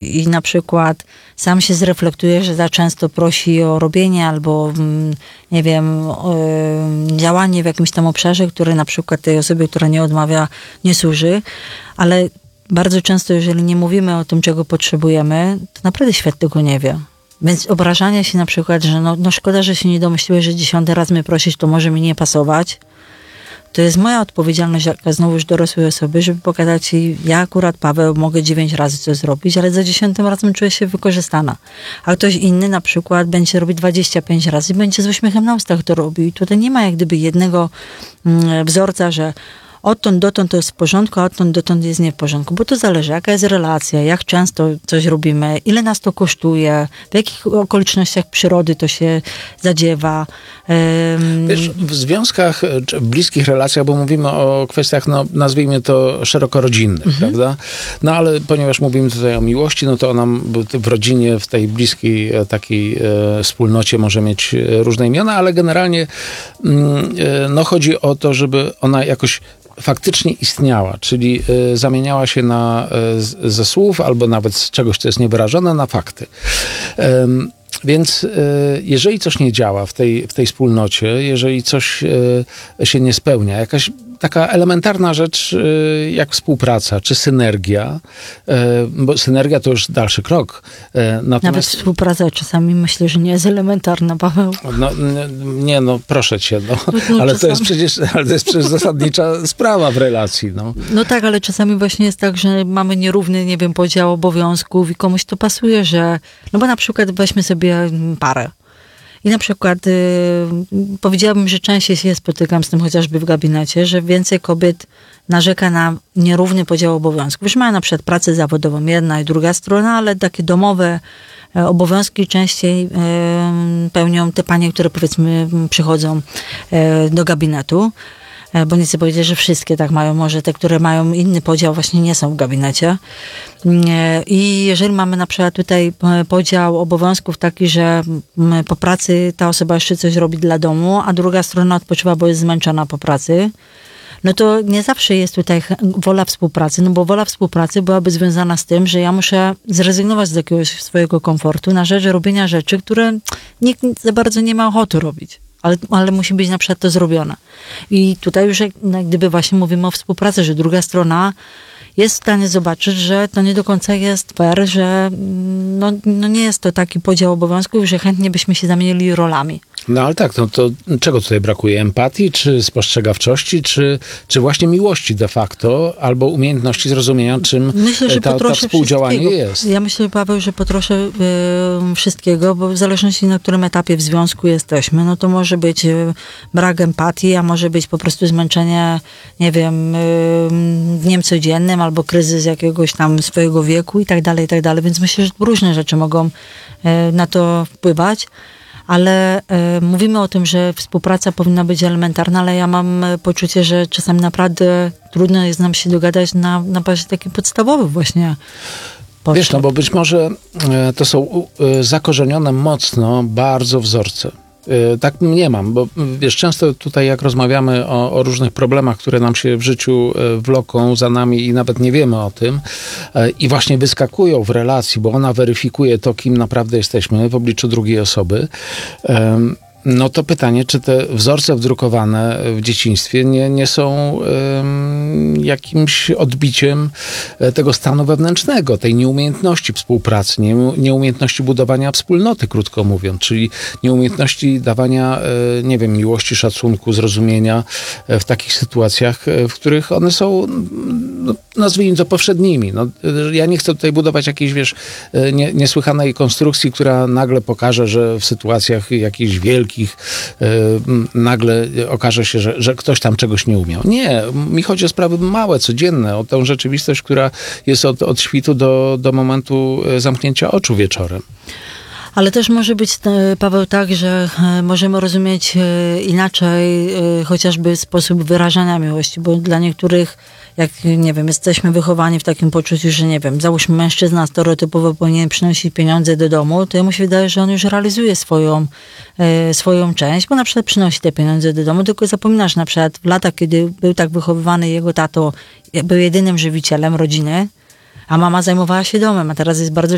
i na przykład sam się zreflektuje, że za często prosi o robienie albo nie wiem, działanie w jakimś tam obszarze, który na przykład tej osobie, która nie odmawia, nie służy, ale bardzo często, jeżeli nie mówimy o tym, czego potrzebujemy, to naprawdę świat tego nie wie. Więc obrażanie się na przykład, że no szkoda, że się nie domyśliłeś, że 10 raz mnie prosić, to może mi nie pasować. To jest moja odpowiedzialność, jako znowu już dorosłej osoby, żeby pokazać ci, ja akurat, Paweł, mogę 9 razy coś zrobić, ale za 10 razem czuję się wykorzystana. A ktoś inny na przykład będzie robić 25 razy i będzie z uśmiechem na ustach to robił. I tutaj nie ma jak gdyby jednego wzorca, że odtąd dotąd to jest w porządku, a odtąd dotąd jest nie w porządku. Bo to zależy, jaka jest relacja, jak często coś robimy, ile nas to kosztuje, w jakich okolicznościach przyrody to się zadziewa. Wiesz, w związkach, czy w bliskich relacjach, bo mówimy o kwestiach, no nazwijmy to szeroko rodzinnych, prawda? No ale ponieważ mówimy tutaj o miłości, no to ona w rodzinie, w tej bliskiej takiej wspólnocie może mieć różne imiona, ale generalnie no chodzi o to, żeby ona jakoś faktycznie istniała, czyli zamieniała się ze słów albo nawet z czegoś, co jest niewyrażone, na fakty. Więc jeżeli coś nie działa w tej wspólnocie, jeżeli coś się nie spełnia, jakaś taka elementarna rzecz jak współpraca, czy synergia, bo synergia to już dalszy krok. Nawet współpraca czasami myślę, że nie jest elementarna, Paweł. No proszę cię, ale to jest przecież zasadnicza sprawa w relacji. No tak, ale czasami właśnie jest tak, że mamy nierówny, nie wiem, podział obowiązków i komuś to pasuje, że, no bo na przykład weźmy sobie parę. I na przykład powiedziałabym, że częściej się spotykam z tym chociażby w gabinecie, że więcej kobiet narzeka na nierówny podział obowiązków. Już mają na przykład pracę zawodową jedna i druga strona, ale takie domowe obowiązki częściej pełnią te panie, które powiedzmy przychodzą do gabinetu. Bo nie chcę powiedzieć, że wszystkie tak mają. Może te, które mają inny podział, właśnie nie są w gabinecie. I jeżeli mamy na przykład tutaj podział obowiązków taki, że po pracy ta osoba jeszcze coś robi dla domu, a druga strona odpoczywa, bo jest zmęczona po pracy, no to nie zawsze jest tutaj wola współpracy, no bo wola współpracy byłaby związana z tym, że ja muszę zrezygnować z jakiegoś swojego komfortu na rzecz robienia rzeczy, które nikt za bardzo nie ma ochoty robić. Ale musi być na przykład to zrobione. I tutaj już jak gdyby właśnie mówimy o współpracy, że druga strona jest w stanie zobaczyć, że to nie do końca jest fair, że no nie jest to taki podział obowiązków, że chętnie byśmy się zamienili rolami. No ale tak, no to czego tutaj brakuje? Empatii, czy spostrzegawczości, czy właśnie miłości de facto, albo umiejętności zrozumienia, czym myślę, że ta współdziałanie jest? Ja myślę, Paweł, że po trosze wszystkiego, bo w zależności na którym etapie w związku jesteśmy, no to może być brak empatii, a może być po prostu zmęczenie, nie wiem, dniem codziennym, albo kryzys jakiegoś tam swojego wieku i tak dalej, więc myślę, że różne rzeczy mogą na to wpływać. Ale mówimy o tym, że współpraca powinna być elementarna, ale ja mam poczucie, że czasami naprawdę trudno jest nam się dogadać na bazie takich podstawowych właśnie potrzeb. Wiesz, no bo być może to są zakorzenione mocno bardzo wzorce. Tak nie mam, bo wiesz, często tutaj jak rozmawiamy o różnych problemach, które nam się w życiu wloką za nami i nawet nie wiemy o tym i właśnie wyskakują w relacji, bo ona weryfikuje to, kim naprawdę jesteśmy w obliczu drugiej osoby, no to pytanie, czy te wzorce wdrukowane w dzieciństwie nie są jakimś odbiciem tego stanu wewnętrznego, tej nieumiejętności współpracy, nieumiejętności budowania wspólnoty, krótko mówiąc, czyli nieumiejętności dawania, nie wiem, miłości, szacunku, zrozumienia w takich sytuacjach, w których one są, no, nazwijmy to, powszednimi. No, ja nie chcę tutaj budować jakiejś, wiesz, niesłychanej konstrukcji, która nagle pokaże, że w sytuacjach jakichś wielkich nagle okaże się, że ktoś tam czegoś nie umiał. Nie, mi chodzi o sprawy małe, codzienne, o tę rzeczywistość, która jest od świtu do momentu zamknięcia oczu wieczorem. Ale też może być, Paweł, tak, że możemy rozumieć inaczej chociażby sposób wyrażania miłości, bo dla niektórych, jak nie wiem, jesteśmy wychowani w takim poczuciu, że nie wiem, załóżmy mężczyzna stereotypowo powinien przynosić pieniądze do domu, to jemu się wydaje, że on już realizuje swoją część, bo na przykład przynosi te pieniądze do domu, tylko zapominasz na przykład w latach, kiedy był tak wychowywany, jego tato był jedynym żywicielem rodziny, a mama zajmowała się domem, a teraz jest bardzo